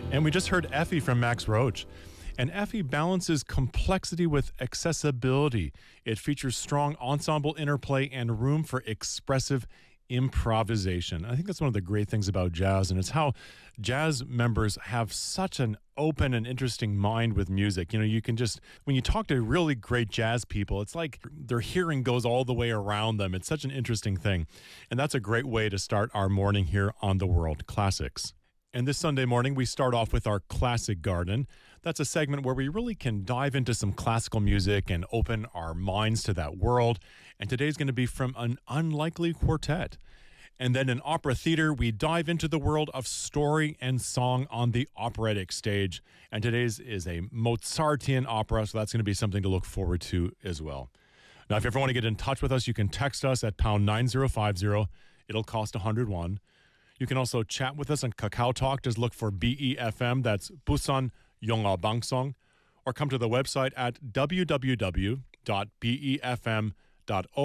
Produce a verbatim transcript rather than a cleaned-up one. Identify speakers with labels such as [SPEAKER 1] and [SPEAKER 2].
[SPEAKER 1] And we just heard Effie from Max Roach. And Effie balances complexity with accessibility. It features strong ensemble interplay and room for expressive improvisation. I think that's one of the great things about jazz, and it's how jazz members have such an open and interesting mind with music. You know, you can just, when you talk to really great jazz people, it's like their hearing goes all the way around them. It's such an interesting thing. And that's a great way to start our morning here on The World Classics. And this Sunday morning, we start off with our Classic Garden. That's a segment where we really can dive into some classical music and open our minds to that world. And today's going to be from an unlikely quartet. And then in opera theater, we dive into the world of story and song on the operatic stage. And today's is a Mozartian opera, so that's going to be something to look forward to as well. Now, if you ever want to get in touch with us, you can text us at pound nine zero five zero. It'll cost one hundred one. You can also chat with us on Kakao Talk. Just look for B E F M. That's Busan Yonga Bangsong. Or come to the website at w w w dot b e f m dot org.